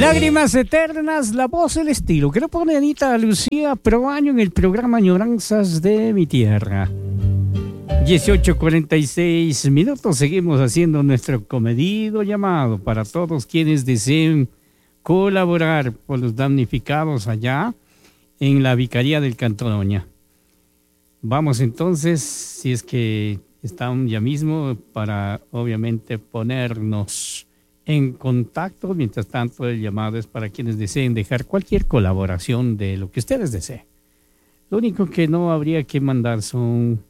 Lágrimas eternas, la voz, el estilo que lo pone Anita Lucía Proaño en el programa Añoranzas de mi tierra. 18:46 minutos, seguimos haciendo nuestro comedido llamado para todos quienes deseen colaborar por los damnificados allá en la Vicaría del Cantón Oña. Vamos entonces, si es que están ya mismo, para obviamente ponernos en contacto. Mientras tanto, el llamado es para quienes deseen dejar cualquier colaboración de lo que ustedes deseen. Lo único que no habría que mandar son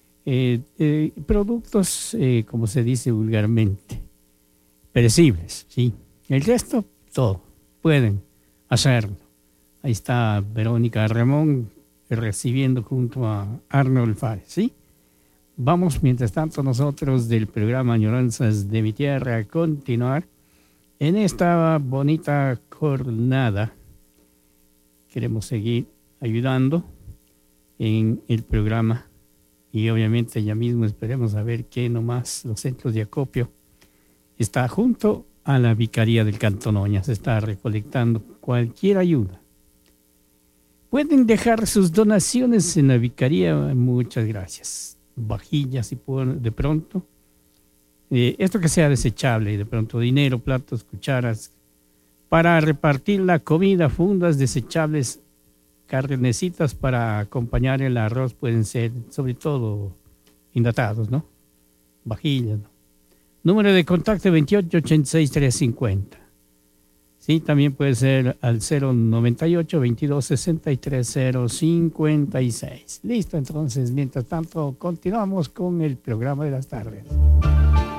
productos, como se dice vulgarmente, perecibles, ¿sí? El resto, todo, pueden hacerlo. Ahí está Verónica Ramón recibiendo junto a Arnold Fares, ¿sí? Vamos, mientras tanto, nosotros del programa Añoranzas de mi tierra a continuar en esta bonita jornada. Queremos seguir ayudando en el programa y obviamente ya mismo esperemos a ver que nomás los centros de acopio está junto a la Vicaría del Cantón Oña. Se está recolectando cualquier ayuda. Pueden dejar sus donaciones en la Vicaría. Muchas gracias. Vajillas, si pueden, de pronto. Esto que sea desechable, de pronto dinero, platos, cucharas, para repartir la comida, fundas desechables, carnecitas para acompañar el arroz, pueden ser sobre todo indatados, ¿no? Vajillas, ¿no? Número de contacto 2886-350. Sí, también puede ser al 098-2263-056. Listo, entonces, mientras tanto, continuamos con el programa de las tardes.